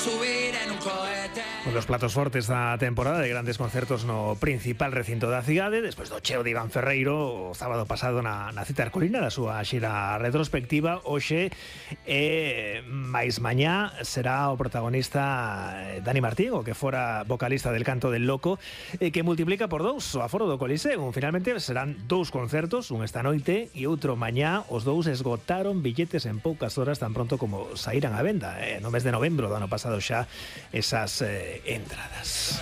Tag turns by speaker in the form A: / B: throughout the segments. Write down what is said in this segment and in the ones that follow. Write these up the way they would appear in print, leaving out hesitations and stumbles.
A: Los platos fortes da temporada de grandes concertos no principal recinto da cidade, despois do cheo de Iván Ferreiro o sábado pasado na cita herculina da súa xira retrospectiva. Hoxe máis mañá será o protagonista Dani Martín, o que fora vocalista del Canto del Loco, que multiplica por 2 o aforo do Coliseum. Finalmente serán 2 concertos, un esta noite e outro mañá. Os 2 esgotaron billetes en poucas horas, tan pronto como saíran a venda. No mes de novembro do ano pasado xa esas entradas.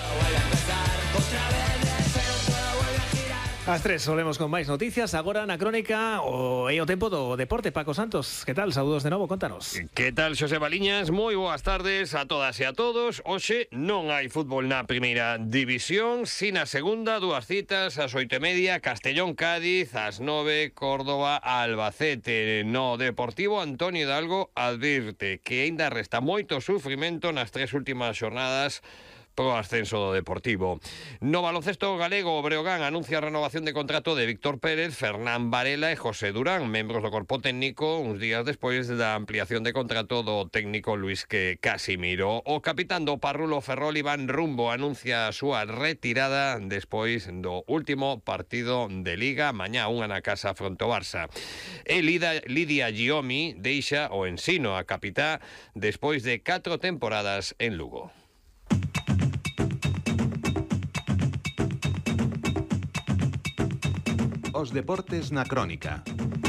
A: Ás 3 volvemos con máis noticias. Agora na crónica o tempo do deporte. Paco Santos, que tal? Saúdos de novo, contanos.
B: Que tal, Xosé Baliñas? Moi boas tardes a todas e a todos. Hoxe non hai fútbol na primeira división, si na segunda, 2 citas ás 8:30, Castellón-Cádiz, ás 9, Córdoba-Albacete. No Deportivo, Antonio Hidalgo advirte que aínda resta moito sufrimento nas 3 últimas xornadas pro ascenso do Deportivo. No baloncesto galego, o Breogán anuncia a renovación de contrato de Víctor Pérez, Fernán Varela e José Durán, membros do corpo técnico, uns días despois da ampliación de contrato do técnico Luis Casimiro. O capitán do Parrulo, Ferrol, Iván Rumbo, anuncia a súa retirada despois do último partido de Liga, mañá unha na casa fronte ao Barça. E Lidia Giomi deixa o Ensino a capitá despois de 4 temporadas en Lugo.
C: Os deportes na crónica.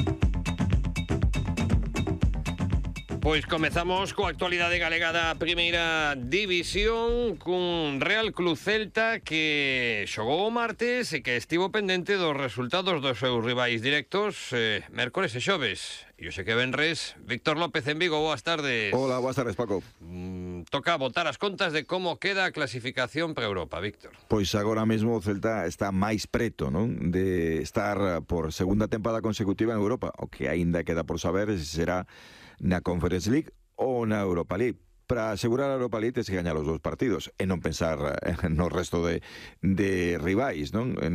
B: Pois comezamos coa actualidade galega da primeira división, cun Real Club Celta que xogou o martes e que estivo pendente dos resultados dos seus rivais directos mércores e xoves. E hoxe que venres, Víctor López en Vigo, boas tardes.
D: Hola, boas tardes, Paco.
B: Toca botar as contas de como queda a clasificación para Europa, Víctor.
D: Pois agora mesmo o Celta está máis preto, non, de estar por segunda tempada consecutiva en Europa, o que aínda queda por saber se será na Conference League ou na Europa League. Para asegurar a Europa League tens que gañar os 2 partidos e non pensar no resto de rivais, non?